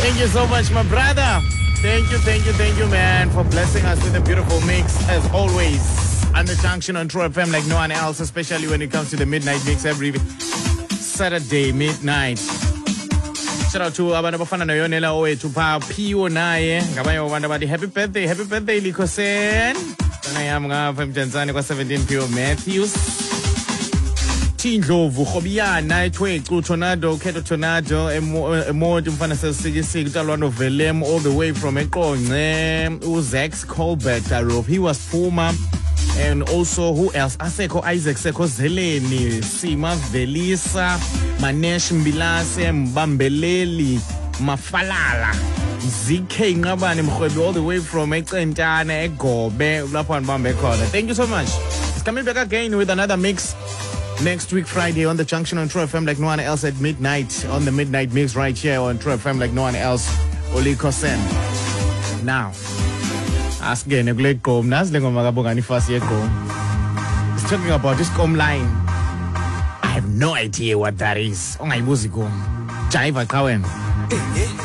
Thank you so much, my brother. Thank you, man, for blessing us with a beautiful mix, as always. On the junction on True FM like no one else, especially when it comes to the midnight mix every Saturday midnight. Shout out to abantu abafana noyonela owethu pha Phiyo naye ngabanye abantu abathi happy birthday Likhosen. Sana yami ngapha emjantsane kwa 17 Phiyo Matthews. Tindlovu Khobiyana eThwexu Tornado Keto Tornado emoji mfana sesikisiki uTalwano Velem all the way from eQonce uZax Colbert Arop he was Puma. And also, who else? Aseko Isaac Seko Zeleni, Sima Velisa, Manesh Mbilase, Mbambeleli, Mafalala, ZK Ngabani Mkhwebi, all the way from Ekentane, Egobe, Ulapan Bambe Corner. Thank you so much. It's coming back again with another mix next week, Friday, on the junction on True FM like no one else at midnight, on the midnight mix right here on True FM like no one else, Likhosen. Now, ask again, it's talking about this line. I have no idea what that is. Jive